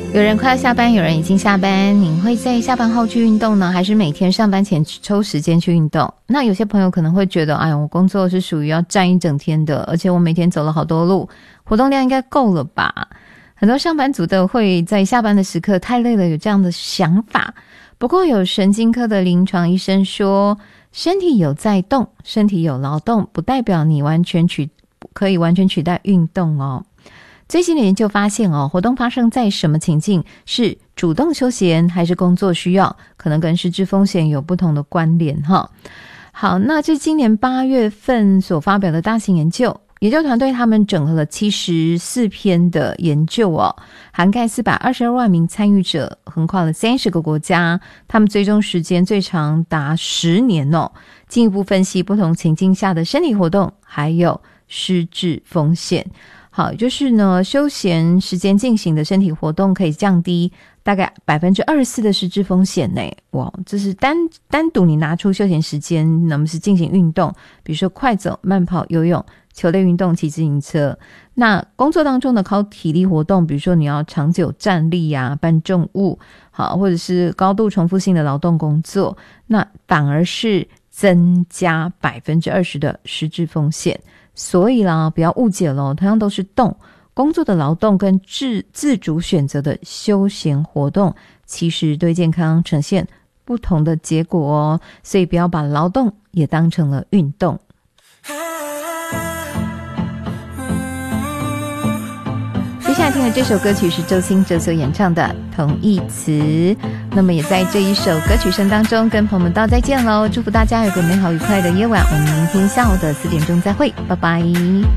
有人快要下班，有人已经下班，你会在下班后去运动呢，还是每天上班前抽时间去运动？那有些朋友可能会觉得，哎呀，我工作是属于要站一整天的，而且我每天走了好多路，活动量应该够了吧？很多上班族的会在下班的时刻太累了，有这样的想法。不过有神经科的临床医生说，身体有在动，身体有劳动，不代表你可以完全取代运动哦。最新的研究发现活动发生在什么情境，是主动休闲还是工作需要，可能跟失智风险有不同的关联哈。好，那这今年8月份所发表的大型研究，研究团队他们整合了74篇的研究涵盖422万名参与者，横跨了30个国家，他们追踪时间最长达10年进一步分析不同情境下的身体活动还有失智风险。好，就是呢，休闲时间进行的身体活动可以降低大概24%的失智风险呢。哇，这是单独你拿出休闲时间，那么是进行运动，比如说快走、慢跑、游泳、球类运动、骑自行车。那工作当中的靠体力活动，比如说你要长久站立搬重物，好，或者是高度重复性的劳动工作，那反而是增加20%的失智风险。所以啦，不要误解咯，同样都是动，工作的劳动跟自主选择的休闲活动，其实对健康呈现不同的结果所以不要把劳动也当成了运动。接下来听的这首歌曲是周兴哲所演唱的《同义词》，那么也在这一首歌曲声当中跟朋友们道再见咯，祝福大家有个美好愉快的夜晚，我们明天下午的4点钟再会，拜拜。